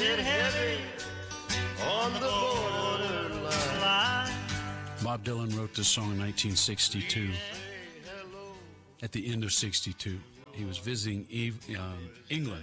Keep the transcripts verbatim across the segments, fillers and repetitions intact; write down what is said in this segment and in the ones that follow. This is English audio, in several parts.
get heavy on the borderline. Bob Dylan wrote this song in nineteen sixty-two. At the end of sixty-two, he was visiting Eve, um, England.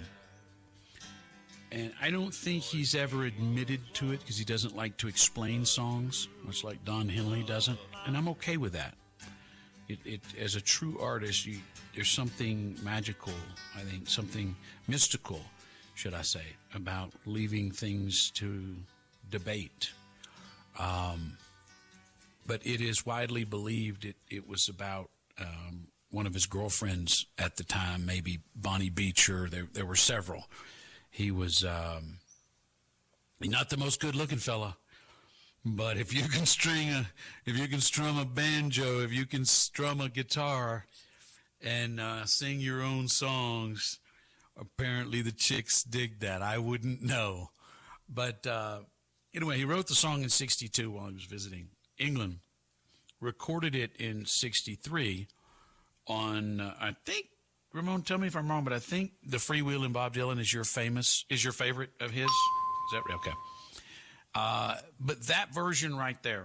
And I don't think he's ever admitted to it because he doesn't like to explain songs, much like Don Henley doesn't. And I'm okay with that. It, it, as a true artist, you, there's something magical, I think, something mystical, should I say, about leaving things to debate. Um, but it is widely believed it, it was about um, one of his girlfriends at the time, maybe Bonnie Beecher. There, there were several. He was um, not the most good-looking fella, but if you can string a, if you can strum a banjo, if you can strum a guitar, and uh, sing your own songs, apparently the chicks dig that. I wouldn't know, but uh, anyway, he wrote the song in sixty-two while he was visiting England. Recorded it in sixty-three on, uh, I think. Ramon, tell me if I'm wrong, but I think the Freewheelin' Bob Dylan is your famous, is your favorite of his. Is that right? Okay? Uh, but that version right there,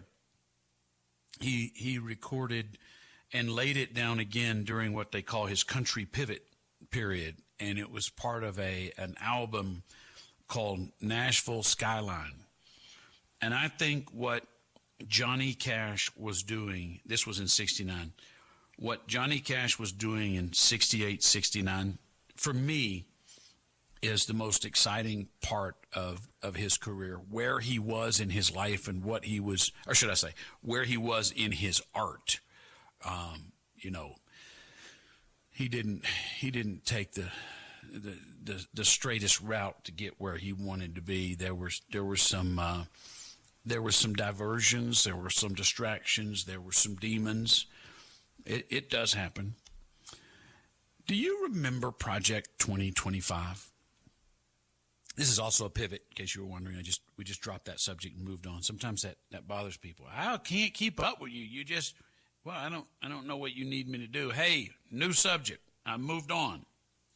he he recorded and laid it down again during what they call his country pivot period, and it was part of a an album called Nashville Skyline. And I think what Johnny Cash was doing, this was in sixty-nine. What Johnny Cash was doing in sixty-eight, sixty-nine, for me, is the most exciting part of, of his career, where he was in his life and what he was, or should I say, where he was in his art. Um, you know, he didn't he didn't take the, the the the straightest route to get where he wanted to be. There was there were some uh, there were some diversions, there were some distractions, there were some demons. It, it does happen. Do you remember Project twenty twenty-five? This is also a pivot, in case you were wondering. I just we just dropped that subject and moved on. Sometimes that, that bothers people. I can't keep up with you. You just, well, I don't I don't know what you need me to do. Hey, new subject. I moved on.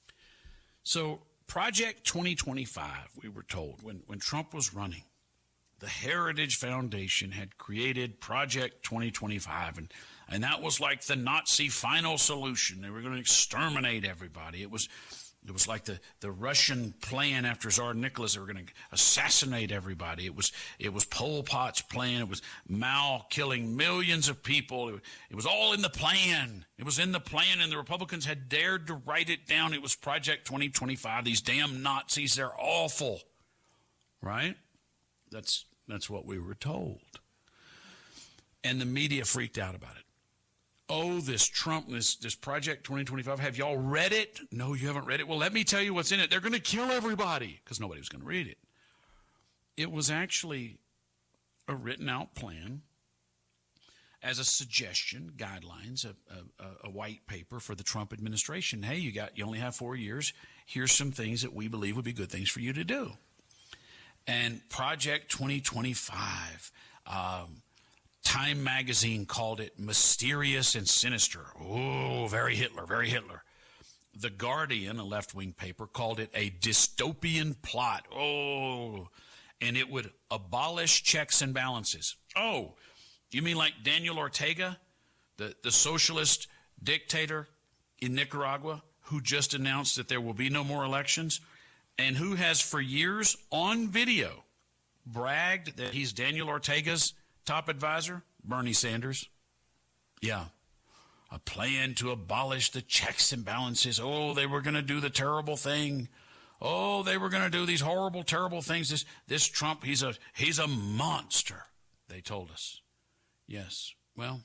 So Project twenty twenty-five, we were told, when, when Trump was running, the Heritage Foundation had created Project twenty twenty-five, and And that was like the Nazi final solution. They were going to exterminate everybody. It was it was like the, the Russian plan after Tsar Nicholas. They were going to assassinate everybody. It was it was Pol Pot's plan. It was Mao killing millions of people. It, it was all in the plan. It was in the plan, and the Republicans had dared to write it down. It was Project twenty twenty-five. These damn Nazis, they're awful. Right? That's that's what we were told. And the media freaked out about it. Oh, this Trump, this, this Project twenty twenty-five, have y'all read it? No, you haven't read it. Well, let me tell you what's in it. They're going to kill everybody, because nobody was going to read it. It was actually a written out plan as a suggestion, guidelines, a, a, a white paper for the Trump administration. Hey, you got you only have four years. Here's some things that we believe would be good things for you to do. And Project twenty twenty-five, um, Time magazine called it mysterious and sinister. Oh, very Hitler, very Hitler. The Guardian, a left-wing paper, called it a dystopian plot. Oh, and it would abolish checks and balances. Oh, you mean like Daniel Ortega, the, the socialist dictator in Nicaragua, who just announced that there will be no more elections, and who has for years on video bragged that he's Daniel Ortega's top advisor? Bernie Sanders. Yeah. A plan to abolish the checks and balances. Oh, they were going to do the terrible thing. Oh, they were going to do these horrible, terrible things. This this Trump, he's a he's a monster, they told us. Yes. Well,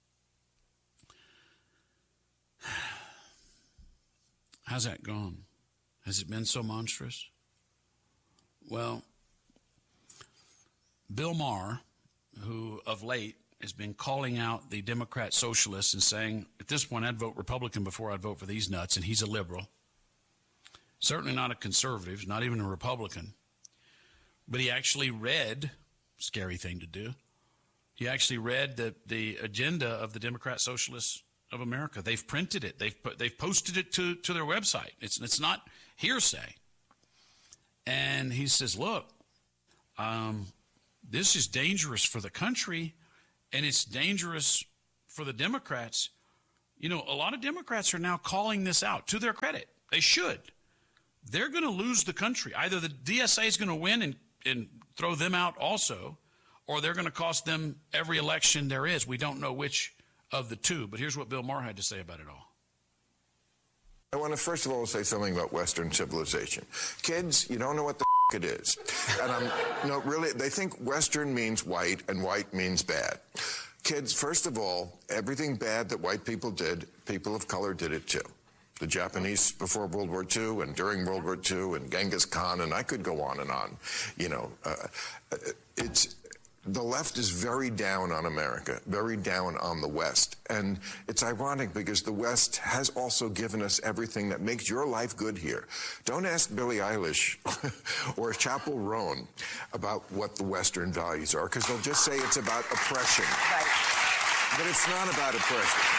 how's that gone? Has it been so monstrous? Well, Bill Maher, who of late has been calling out the Democrat socialists and saying, at this point, I'd vote Republican before I'd vote for these nuts, and he's a liberal. Certainly not a conservative, not even a Republican. But he actually read, scary thing to do, he actually read the, the agenda of the Democrat Socialists of America. They've printed it. They've put, they've posted it to, to their website. It's, it's not hearsay. And he says, look, um, this is dangerous for the country, and it's dangerous for the Democrats. You know, a lot of Democrats are now calling this out, to their credit. They should. They're going to lose the country. Either the D S A is going to win and, and throw them out also, or they're going to cost them every election there is. We don't know which of the two. But here's what Bill Maher had to say about it all. I want to first of all say something about Western civilization. Kids, you don't know what the f- it is. And I'm, no, really, they think Western means white and white means bad. Kids, first of all, everything bad that white people did, people of color did it too. The Japanese before World War Two and during World War Two and Genghis Khan, and I could go on and on. You know, uh, it's... The left is very down on America, very down on the West. And it's ironic because the West has also given us everything that makes your life good here. Don't ask Billie Eilish or Chappell Roan about what the Western values are, because they'll just say it's about oppression. Right. But it's not about oppression.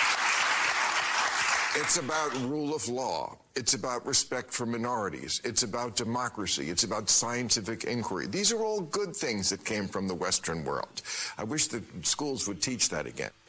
It's about rule of law. It's about respect for minorities. It's about democracy. It's about scientific inquiry. These are all good things that came from the Western world. I wish the schools would teach that again.